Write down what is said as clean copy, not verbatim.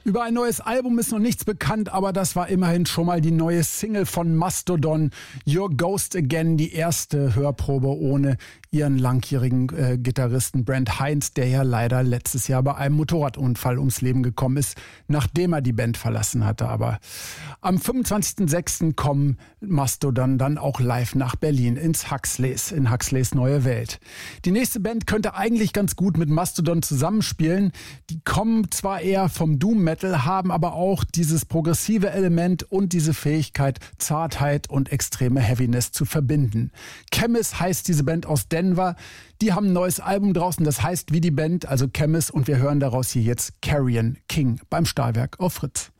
Über ein neues Album ist noch nichts bekannt, aber das war immerhin schon mal die neue Single von Mastodon, Your Ghost Again, die erste Hörprobe ohne ihren langjährigen Gitarristen Brent Hinds, der ja leider letztes Jahr bei einem Motorradunfall ums Leben gekommen ist, nachdem er die Band verlassen hatte. Aber am 25.06. kommen Mastodon dann auch live nach Berlin in Huxleys Neue Welt. Die nächste Band könnte eigentlich ganz gut mit Mastodon zusammenspielen. Die kommen zwar eher vom Doom-Metal, haben aber auch dieses progressive Element und diese Fähigkeit, Zartheit und extreme Heaviness zu verbinden. Chemis heißt diese Band aus Denver. Die haben ein neues Album draußen, das heißt wie die Band, also Chemis, und wir hören daraus hier jetzt Carrion King beim Stahlwerk auf Fritz.